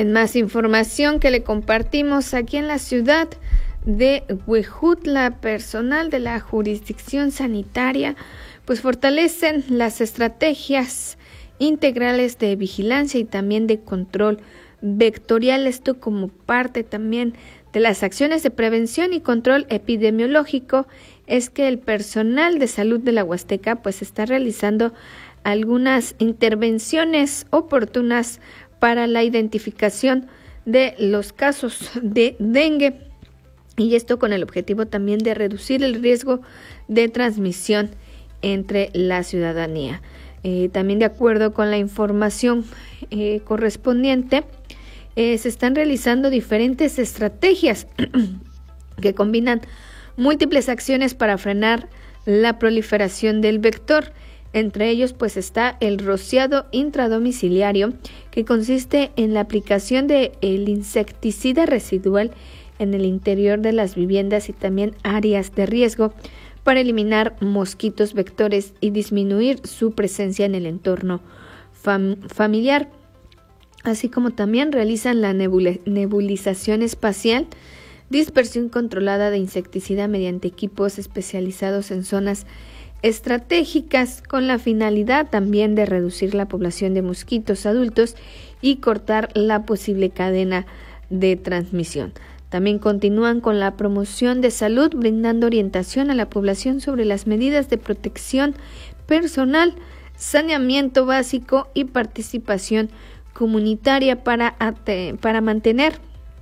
En más información que le compartimos aquí en la ciudad de Huejutla, personal de la jurisdicción sanitaria pues fortalecen las estrategias integrales de vigilancia y también de control vectorial, esto como parte también de las acciones de prevención y control epidemiológico. Es que el personal de salud de la Huasteca pues está realizando algunas intervenciones oportunas para la identificación de los casos de dengue, y esto con el objetivo también de reducir el riesgo de transmisión entre la ciudadanía. También de acuerdo con la información correspondiente, se están realizando diferentes estrategias que combinan múltiples acciones para frenar la proliferación del vector. Entre ellos pues está el rociado intradomiciliario, que consiste en la aplicación de el insecticida residual en el interior de las viviendas y también áreas de riesgo para eliminar mosquitos vectores y disminuir su presencia en el entorno familiar. Así como también realizan la nebulización espacial, dispersión controlada de insecticida mediante equipos especializados en zonas estratégicas, con la finalidad también de reducir la población de mosquitos adultos y cortar la posible cadena de transmisión. También continúan con la promoción de salud, brindando orientación a la población sobre las medidas de protección personal, saneamiento básico y participación comunitaria para mantener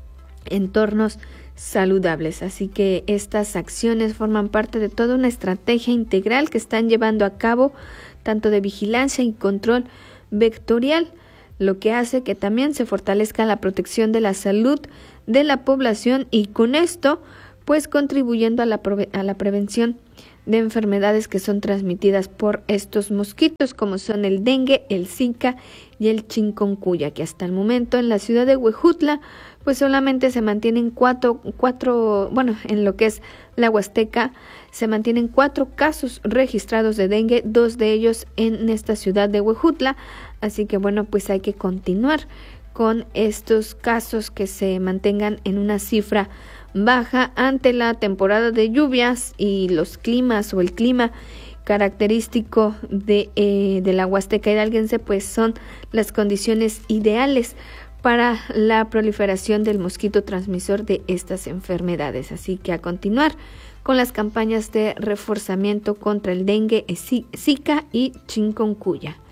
entornos saludables. Así que estas acciones forman parte de toda una estrategia integral que están llevando a cabo, tanto de vigilancia y control vectorial, lo que hace que también se fortalezca la protección de la salud de la población, y con esto pues contribuyendo a la prevención de enfermedades que son transmitidas por estos mosquitos, como son el dengue, el zika y el chikungunya, que hasta el momento en la ciudad de Huejutla pues solamente se mantienen cuatro, en lo que es la Huasteca se mantienen 4 casos registrados de dengue, 2 de ellos en esta ciudad de Huejutla. Así que pues hay que continuar con estos casos, que se mantengan en una cifra baja ante la temporada de lluvias y los climas o el clima característico de la Huasteca hidalguense, pues son las condiciones ideales para la proliferación del mosquito transmisor de estas enfermedades. Así que a continuar con las campañas de reforzamiento contra el dengue, zika y chikungunya.